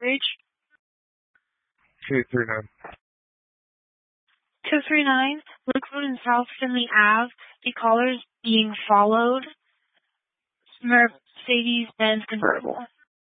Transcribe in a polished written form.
coverage? 239. 239, Lakewood and South Finley Ave. The caller is being followed. Mercedes-Benz convertible.